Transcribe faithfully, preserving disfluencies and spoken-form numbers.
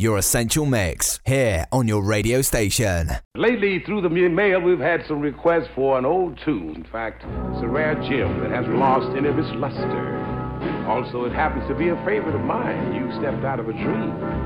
your essential mix, here on your radio station. Lately, through the mail, we've had some requests for an old tune. In fact, it's a rare gem that hasn't lost any of its luster. Also, it happens to be a favorite of mine. You stepped out of a dream.